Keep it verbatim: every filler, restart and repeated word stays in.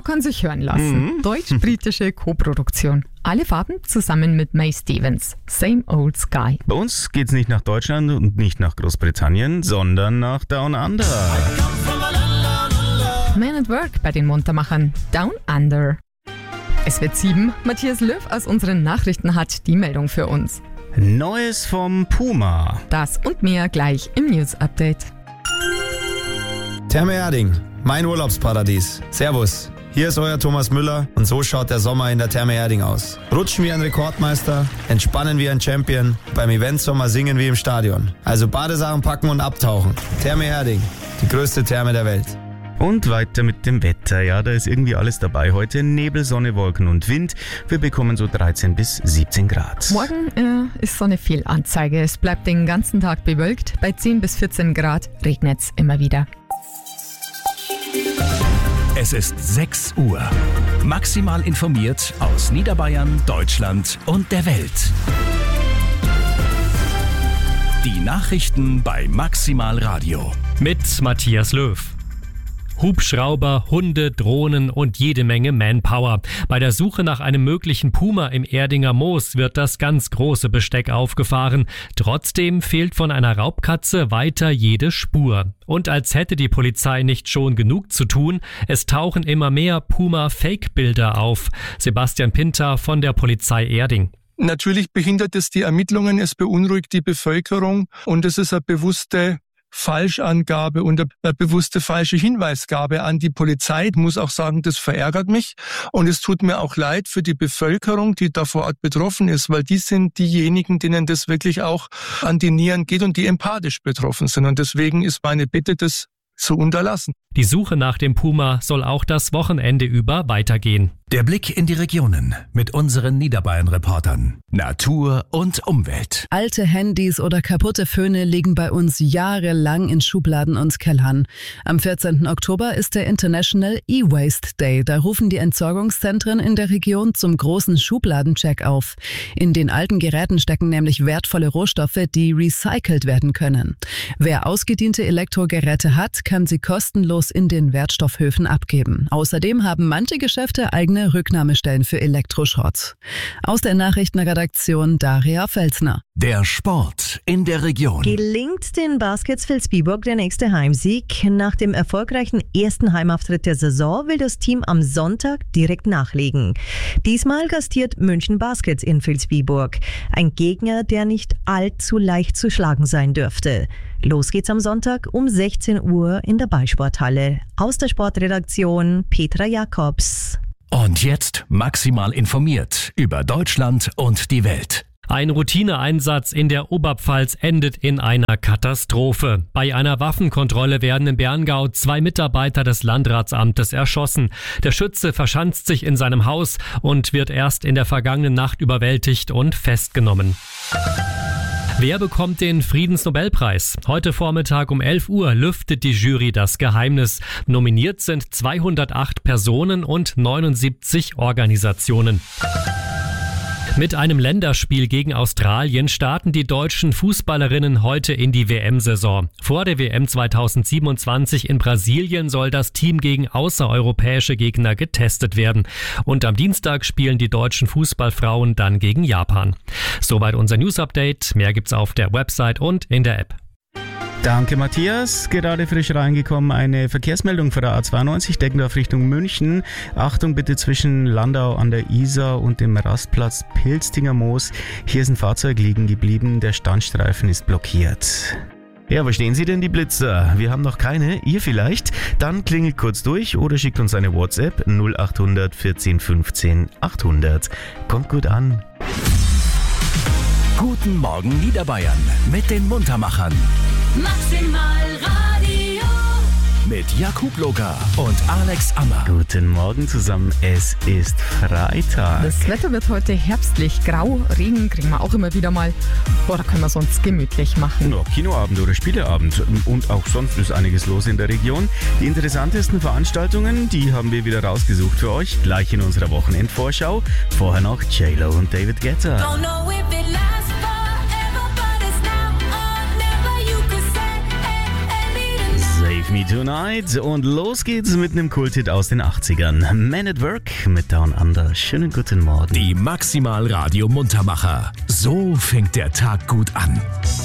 kann sich hören lassen. Mhm. Deutsch-britische Co-Produktion. Alle Farben zusammen mit May Stevens. Same Old Sky. Bei uns geht's nicht nach Deutschland und nicht nach Großbritannien, sondern nach Down Under. Man at Work bei den Muntermachern. Down Under. Es wird sieben. Matthias Löw aus unseren Nachrichten hat die Meldung für uns. Neues vom Puma. Das und mehr gleich im News-Update. Therme Erding, mein Urlaubsparadies. Servus, hier ist euer Thomas Müller und so schaut der Sommer in der Therme Erding aus. Rutschen wie ein Rekordmeister, entspannen wie ein Champion, beim Eventsommer singen wie im Stadion. Also Badesachen packen und abtauchen. Therme Erding, die größte Therme der Welt. Und weiter mit dem Wetter. Ja, da ist irgendwie alles dabei heute. Nebel, Sonne, Wolken und Wind. Wir bekommen so dreizehn bis siebzehn Grad. Morgen äh, ist so eine Fehlanzeige. Es bleibt den ganzen Tag bewölkt. Bei zehn bis vierzehn Grad regnet es immer wieder. Es ist sechs Uhr. Maximal informiert aus Niederbayern, Deutschland und der Welt. Die Nachrichten bei Maximal Radio. Mit Matthias Löw. Hubschrauber, Hunde, Drohnen und jede Menge Manpower. Bei der Suche nach einem möglichen Puma im Erdinger Moos wird das ganz große Besteck aufgefahren. Trotzdem fehlt von einer Raubkatze weiter jede Spur. Und als hätte die Polizei nicht schon genug zu tun, es tauchen immer mehr Puma-Fake-Bilder auf. Sebastian Pinter von der Polizei Erding. Natürlich behindert es die Ermittlungen, es beunruhigt die Bevölkerung und es ist eine bewusste Falschangabe und eine bewusste falsche Hinweisgabe an die Polizei. Ich muss auch sagen, das verärgert mich und es tut mir auch leid für die Bevölkerung, die da vor Ort betroffen ist, weil die sind diejenigen, denen das wirklich auch an die Nieren geht und die empathisch betroffen sind. Und deswegen ist meine Bitte, das zu unterlassen. Die Suche nach dem Puma soll auch das Wochenende über weitergehen. Der Blick in die Regionen mit unseren Niederbayern-Reportern. Natur und Umwelt. Alte Handys oder kaputte Föhne liegen bei uns jahrelang in Schubladen und Kellern. Am vierzehnten Oktober ist der International E-Waste Day. Da rufen die Entsorgungszentren in der Region zum großen Schubladencheck auf. In den alten Geräten stecken nämlich wertvolle Rohstoffe, die recycelt werden können. Wer ausgediente Elektrogeräte hat, kann sie kostenlos in den Wertstoffhöfen abgeben. Außerdem haben manche Geschäfte eigene Rücknahmestellen für Elektroschrott. Aus der Nachrichtenredaktion Daria Felsner. Der Sport in der Region. Gelingt den Baskets Vilsbiburg der nächste Heimsieg? Nach dem erfolgreichen ersten Heimauftritt der Saison will das Team am Sonntag direkt nachlegen. Diesmal gastiert München Baskets in Vilsbiburg. Ein Gegner, der nicht allzu leicht zu schlagen sein dürfte. Los geht's am Sonntag um sechzehn Uhr in der Ballsporthalle. Aus der Sportredaktion Petra Jakobs. Und jetzt maximal informiert über Deutschland und die Welt. Ein Routineeinsatz in der Oberpfalz endet in einer Katastrophe. Bei einer Waffenkontrolle werden im Berngau zwei Mitarbeiter des Landratsamtes erschossen. Der Schütze verschanzt sich in seinem Haus und wird erst in der vergangenen Nacht überwältigt und festgenommen. Wer bekommt den Friedensnobelpreis? Heute Vormittag um elf Uhr lüftet die Jury das Geheimnis. Nominiert sind zweihundertacht Personen und neunundsiebzig Organisationen. Mit einem Länderspiel gegen Australien starten die deutschen Fußballerinnen heute in die W M-Saison. Vor der W M zweitausendsiebenundzwanzig in Brasilien soll das Team gegen außereuropäische Gegner getestet werden. Und am Dienstag spielen die deutschen Fußballfrauen dann gegen Japan. Soweit unser News-Update. Mehr gibt's auf der Website und in der App. Danke, Matthias. Gerade frisch reingekommen eine Verkehrsmeldung für der A zweiundneunzig, Deggendorf Richtung München. Achtung bitte zwischen Landau an der Isar und dem Rastplatz Pilztinger Moos. Hier ist ein Fahrzeug liegen geblieben, der Standstreifen ist blockiert. Ja, wo stehen Sie denn, die Blitzer? Wir haben noch keine, ihr vielleicht? Dann klingelt kurz durch oder schickt uns eine WhatsApp null achthundert vierzehn fünfzehn achthundert. Kommt gut an. Guten Morgen Niederbayern mit den Muntermachern. Maximal Radio. Mit Jakub Locker und Alex Ammer. Guten Morgen zusammen, es ist Freitag. Das Wetter wird heute herbstlich, grau, Regen kriegen wir auch immer wieder mal. Boah, da können wir es uns gemütlich machen. Ja, Kinoabend oder Spieleabend und auch sonst ist einiges los in der Region. Die interessantesten Veranstaltungen, die haben wir wieder rausgesucht für euch, gleich in unserer Wochenendvorschau. Vorher noch J-Lo und David Guetta. Don't know if it lasts forever, but it's now or never. You could say, hey, hey, Safe Save Me Tonight und los geht's mit einem Kulthit aus den achtzigern. Man at Work mit Down Under. Schönen guten Morgen. Die Maximal Radio Muntermacher. So fängt der Tag gut an.